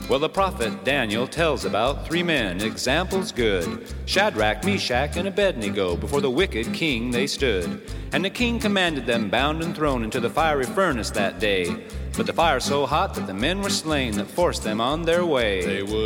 Well, the prophet Daniel tells about 3 men, examples good, Shadrach, Meshach, and Abednego. Before the wicked king they stood. And the king commanded them bound and thrown into the fiery furnace that day. But the fire so hot that the men were slain that forced them on their way. They would